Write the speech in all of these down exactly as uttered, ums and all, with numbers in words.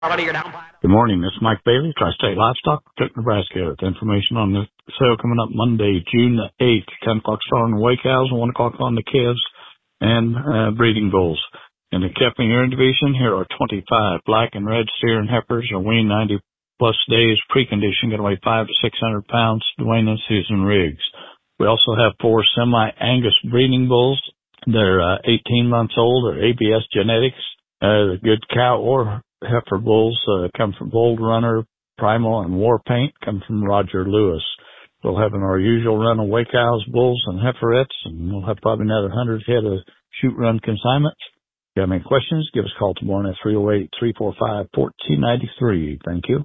Good morning. This is Mike Bailey, Tri-State Livestock, Cook, Nebraska. With information on the sale coming up Monday, June the eighth, ten o'clock start on the weigh cows and one o'clock on the calves and uh, breeding bulls. In the calving earing division, here are twenty-five black and red steer and heifers are weaned ninety plus days, preconditioned, going to weigh five to six hundred pounds, Dwayne and Susan Riggs. We also have four semi-Angus breeding bulls. They're uh, eighteen months old. They're A B S genetics. Uh, good cow or heifer bulls uh, come from Bold Runner, Primal, and War Paint come from Roger Lewis. We'll have in our usual run of weigh cows, bulls, and heiferettes, and we'll have probably another one hundred head of shoot-run consignments. If you have any questions, give us a call tomorrow at three oh eight, three four five, one four nine three. Thank you.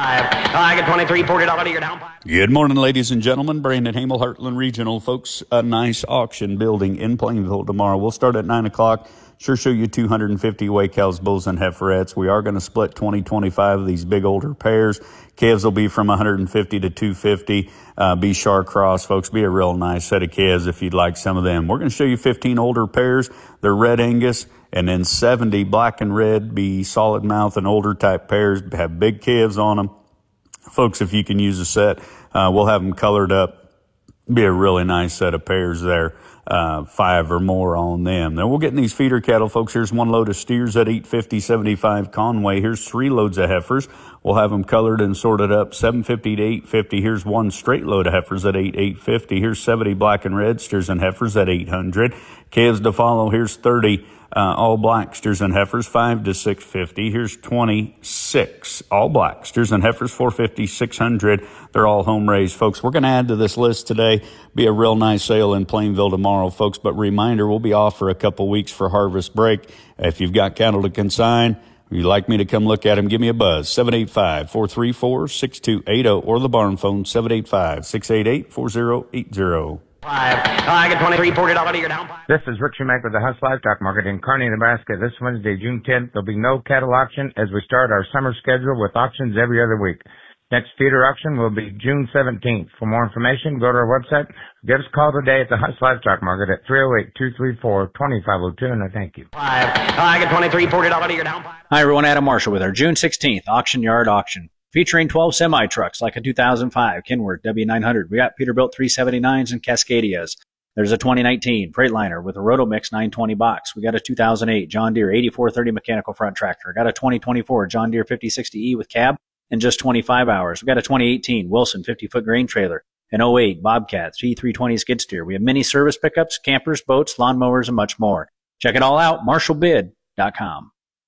I get twenty-three, forty dollars you're down. Good morning, ladies and gentlemen. Brandon Hamel, Heartland Regional. Folks, a nice auction building in Plainville tomorrow. We'll start at nine o'clock. Sure show you two hundred fifty weigh cows, bulls, and heiferettes. We are going to split twenty twenty-five of these big older pairs. Calves will be from one hundred fifty to two hundred fifty. Uh, be Shar Cross, folks. Be a real nice set of calves if you'd like some of them. We're going to show you fifteen older pairs. They're red Angus. And then seventy black and red, be solid mouth and older type pairs, have big calves on them. Folks, if you can use a set, uh, we'll have them colored up. Be a really nice set of pairs there, uh, five or more on them. Then we'll get in these feeder cattle, folks. Here's one load of steers at eight fifty, seventy-five Conway. Here's three loads of heifers. We'll have them colored and sorted up, seven fifty to eight fifty. Here's one straight load of heifers at eight, eight fifty. Here's seventy black and red steers and heifers at eight hundred. Calves to follow. Here's thirty. Uh, all black steers and heifers, five to six fifty. Here's twenty-six. All black steers and heifers, four fifty, six hundred. They're all home raised, folks. We're going to add to this list today. Be a real nice sale in Plainville tomorrow, folks. But reminder, we'll be off for a couple weeks for harvest break. If you've got cattle to consign, or you'd like me to come look at them, give me a buzz. seven eight five, four three four, six two eight zero or the barn phone, seven eight five, six eight eight, four zero eight zero. Five. I get twenty-three, forty dollars you're down. This is Richard Mack with the Huss Livestock Market in Kearney, Nebraska. This Wednesday, June tenth, there'll be no cattle auction as we start our summer schedule with auctions every other week. Next feeder auction will be June seventeenth. For more information, go to our website. Give us a call today at the Huss Livestock Market at three oh eight, two three four, two five oh two, and I thank you. Five. I get twenty-three, forty dollars you're down. Hi, everyone. Adam Marshall with our June sixteenth Auction Yard Auction. Featuring twelve semi-trucks like a two thousand five Kenworth W nine hundred. We got Peterbilt three seventy-nines and Cascadias. There's a twenty nineteen Freightliner with a Rotomix nine twenty box. We got a two thousand eight John Deere eighty-four thirty mechanical front tractor. Got a twenty twenty-four John Deere fifty sixty E with cab in just twenty-five hours. We got a twenty eighteen Wilson fifty-foot grain trailer, an oh eight Bobcat T three twenty skid steer. We have many service pickups, campers, boats, lawnmowers, and much more. Check it all out, marshall bid dot com.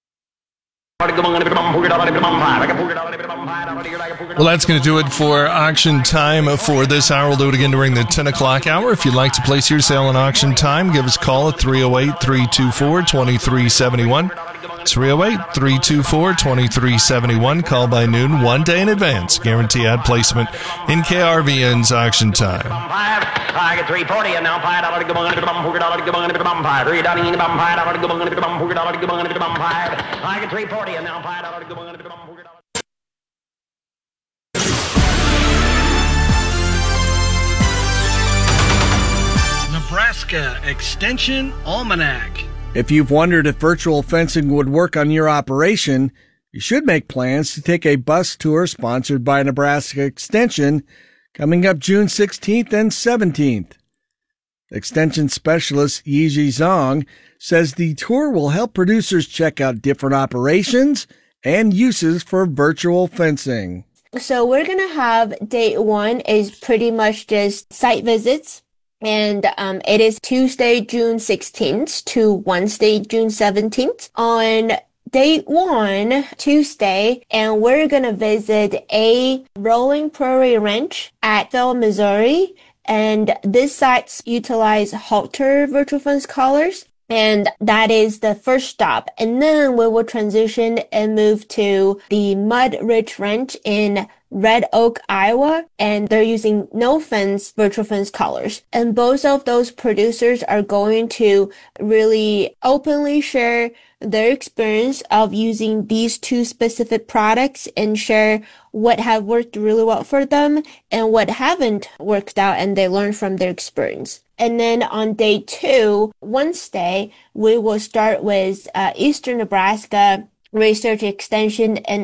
Well, that's going to do it for auction time for this hour. We'll do it again during the ten o'clock hour. If you'd like to place your sale in auction time, give us a call at three oh eight, three two four, two three seven one. three oh eight, three two four, two three seven one. Call by noon, one day in advance. Guarantee ad placement in K R V N's auction time. I get three forty and now five dollars. I get three forty and now five dollars. Nebraska Extension Almanac. If you've wondered if virtual fencing would work on your operation, you should make plans to take a bus tour sponsored by Nebraska Extension coming up June sixteenth and seventeenth. Extension specialist Yiji Zhang says the tour will help producers check out different operations and uses for virtual fencing. So we're going to have day one is pretty much just site visits. And um, it is Tuesday, June sixteenth to Wednesday, June seventeenth. On day one, Tuesday, and we're going to visit a rolling prairie ranch at Phil, Missouri. And this site utilize Halter virtual fence collars. And that is the first stop. And then we will transition and move to the Mud Ridge Ranch in Red Oak, Iowa, and they're using no fence virtual fence collars. And both of those producers are going to really openly share their experience of using these two specific products and share what have worked really well for them and what haven't worked out, and they learn from their experience. And then on day two, Wednesday, we will start with uh, Eastern Nebraska research extension and